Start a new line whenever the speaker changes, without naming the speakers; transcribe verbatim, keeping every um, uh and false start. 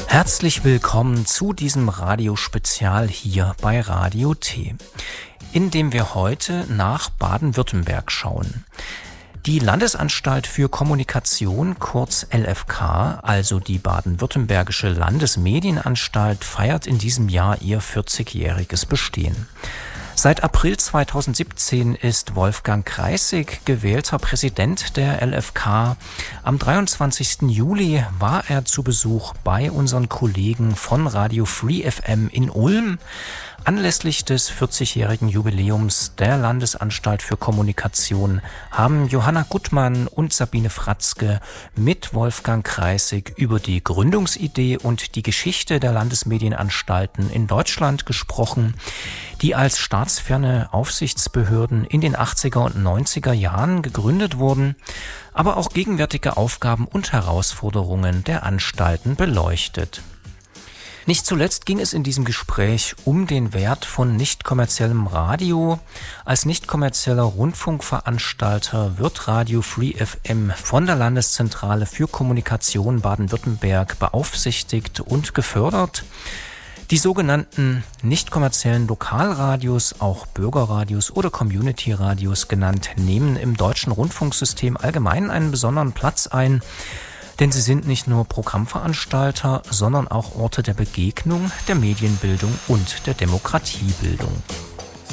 Herzlich willkommen zu diesem Radiospezial hier bei Radio T, in dem wir heute nach Baden-Württemberg schauen. Die Landesanstalt für Kommunikation, kurz L F K, also die Baden-Württembergische Landesmedienanstalt, feiert in diesem Jahr ihr vierzigjähriges Bestehen. Seit April zweitausendsiebzehn ist Wolfgang Kreissig gewählter Präsident der L F K. Am dreiundzwanzigsten Juli war er zu Besuch bei unseren Kollegen von Radio Free F M in Ulm. Anlässlich des vierzigjährigen Jubiläums der Landesanstalt für Kommunikation haben Johanna Guttmann und Sabine Fratzke mit Wolfgang Kreissig über die Gründungsidee und die Geschichte der Landesmedienanstalten in Deutschland gesprochen, die als staatsferne Aufsichtsbehörden in den achtziger und neunziger Jahren gegründet wurden, aber auch gegenwärtige Aufgaben und Herausforderungen der Anstalten beleuchtet. Nicht zuletzt ging es in diesem Gespräch um den Wert von nicht-kommerziellem Radio. Als nicht-kommerzieller Rundfunkveranstalter wird Radio Free F M von der Landeszentrale für Kommunikation Baden-Württemberg beaufsichtigt und gefördert. Die sogenannten nicht-kommerziellen Lokalradios, auch Bürgerradios oder Community-Radios genannt, nehmen im deutschen Rundfunksystem allgemein einen besonderen Platz ein. Denn sie sind nicht nur Programmveranstalter, sondern auch Orte der Begegnung, der Medienbildung und der Demokratiebildung.